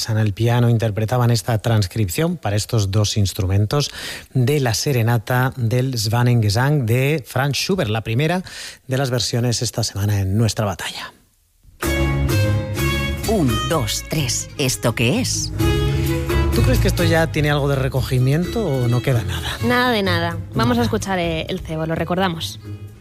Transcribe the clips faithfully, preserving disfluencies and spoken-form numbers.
Mendelssohn al piano interpretaban esta transcripción para estos dos instrumentos de la serenata del Schwanengesang de Franz Schubert, la primera de las versiones esta semana en Nuestra Batalla. Un, dos, tres. ¿Esto qué es? ¿Tú crees que esto ya tiene algo de recogimiento o no queda nada? Nada de nada. Vamos a escuchar el cebo, lo recordamos.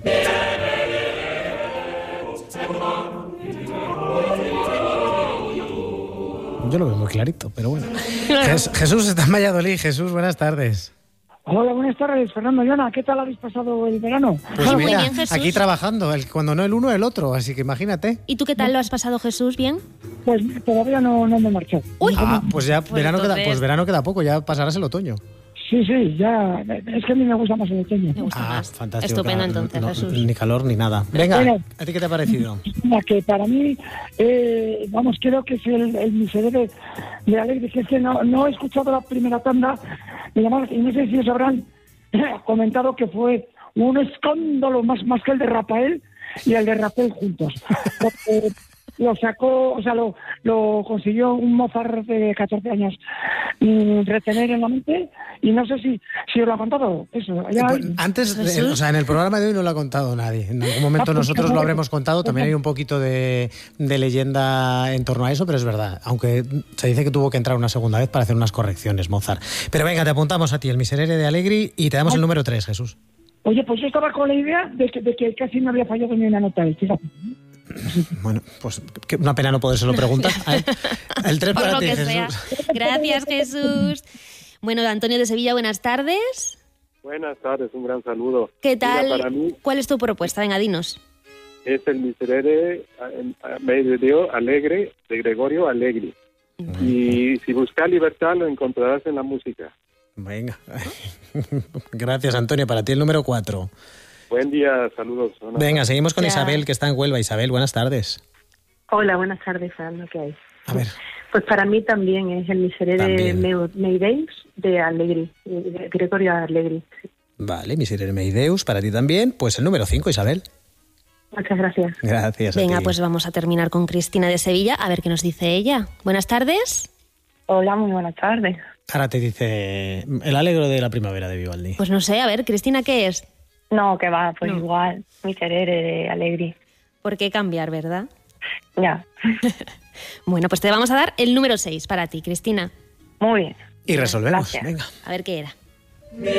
Yo lo veo muy clarito, pero bueno. Jes- Jesús está en Valladolid. Jesús, buenas tardes. Hola, buenas tardes, Fernando y Ana. ¿Qué tal habéis pasado el verano? Pues Muy mira, bien, Jesús. aquí trabajando, el, cuando no el uno, el otro, así que imagínate. ¿Y tú qué tal lo has pasado, Jesús? ¿Bien? Pues todavía no, no me he marchado. Uy. Ah, pues ya Pues verano queda, entonces- pues verano queda poco, ya pasarás el otoño. Sí, sí, ya. Es que a mí me gusta más el otoño. Me gusta Ah, más. fantástico. Estupendo claro, entonces, no- Jesús. Ni calor ni nada. Venga, Bueno. ¿a ti qué te ha parecido? Mira, que para mí, eh, vamos, creo que es el, el miserere de Alegre, que es que no, no he escuchado la primera tanda, y además, y no sé si os habrán comentado que fue un escándalo más, más que el de Rafael y el de Rafael juntos. Porque lo sacó, o sea, lo, lo consiguió un Mozart de catorce años mm, retener en la mente, y no sé si, si os lo ha contado eso. Ya, Pues, antes, eh, o sea, en el programa de hoy no lo ha contado nadie. En algún momento nosotros lo habremos contado. También hay un poquito de, de leyenda en torno a eso, pero es verdad. Aunque se dice que tuvo que entrar una segunda vez para hacer unas correcciones, Mozart. Pero venga, te apuntamos a ti el Miserere de Allegri y te damos el número tres, Jesús. Oye, pues yo estaba con la idea de que, de que casi no había fallado ni una nota. Fíjate. Bueno, pues qué una pena no podérselo preguntar. El tres Por para lo ti, que Jesús. sea. Gracias, Jesús. Bueno, Antonio de Sevilla, buenas tardes. Buenas tardes, un gran saludo. ¿Qué Mira, tal? para mí ¿Cuál es tu propuesta? Venga, dinos. es el Miserere medio alegre de Gregorio Allegri. Y si buscas libertad lo encontrarás en la música. Venga. Gracias, Antonio. Para ti el número cuatro. Buen día, saludos. Buenas Venga, tardes. seguimos con Ya. Isabel, que está en Huelva. Isabel, buenas tardes. Hola, buenas tardes, Fernando, ¿qué hay? A ver. Pues para mí también es el Miserere También. Meu- Meideus de Allegri, de Gregorio Allegri. Sí. Vale, Miserere Meideus, para ti también. Pues el número cinco, Isabel. Muchas gracias. Gracias a Venga, ti. pues vamos a terminar con Cristina de Sevilla, a ver qué nos dice ella. Buenas tardes. Hola, muy buenas tardes. Ahora te dice el alegro de la primavera de Vivaldi. Pues no sé, a ver, Cristina, ¿qué es? No, que va, pues No. igual, Miserere de Allegri. ¿Por qué cambiar, verdad? Ya, Bueno, pues te vamos a dar el número seis para ti, Cristina. muy bien. Y resolvemos. Gracias. Venga. A ver qué era.